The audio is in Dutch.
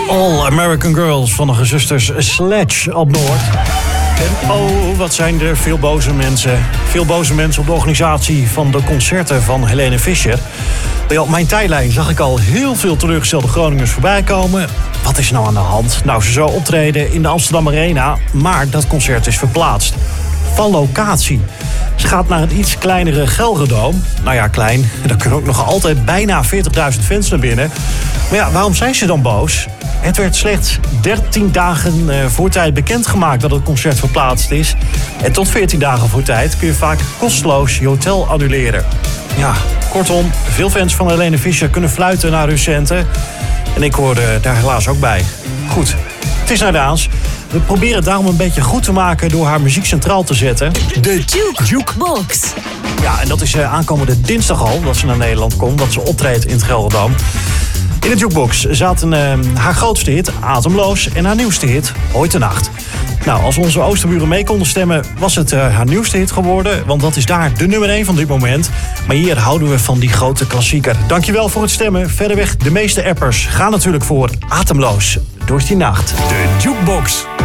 All American Girls van de gezusters Sledge op Noord. En oh, wat zijn er veel boze mensen. Veel boze mensen op de organisatie van de concerten van Helene Fischer. Op mijn tijdlijn zag ik al heel veel teleurgestelde Groningers voorbij komen. Wat is er nou aan de hand? Nou, ze zou optreden in de Amsterdam Arena, maar dat concert is verplaatst. Van locatie. Ze gaat naar een iets kleinere Gelredome. Nou ja, klein. Daar kunnen ook nog altijd bijna 40.000 fans naar binnen. Maar ja, waarom zijn ze dan boos? Het werd slechts 13 dagen voor tijd bekendgemaakt dat het concert verplaatst is. En tot 14 dagen voor tijd kun je vaak kosteloos je hotel annuleren. Ja, kortom, veel fans van Helene Fischer kunnen fluiten naar hun centen. En ik hoorde daar helaas ook bij. Goed, het is naar de Aans. We proberen het daarom een beetje goed te maken door haar muziek centraal te zetten. De Jukebox. Ja, en dat is aankomende dinsdag al, dat ze naar Nederland komt, dat ze optreedt in het Gelredome. In de Jukebox zaten haar grootste hit, Atemloos, en haar nieuwste hit, Ooit de Nacht. Nou, als onze Oosterburen mee konden stemmen, was het haar nieuwste hit geworden, want dat is daar de nummer 1 van dit moment. Maar hier houden we van die grote klassieker. Dankjewel voor het stemmen. Verderweg, de meeste appers gaan natuurlijk voor Atemloos door die nacht. De Jukebox.